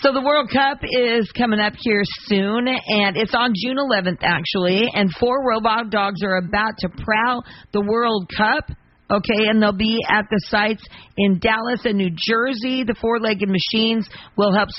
So the World Cup is coming up here soon, and it's on June 11th, actually, and 4 robot dogs are about to prowl the World Cup. Okay, and they'll be at the sites in Dallas and New Jersey. The 4-legged machines will help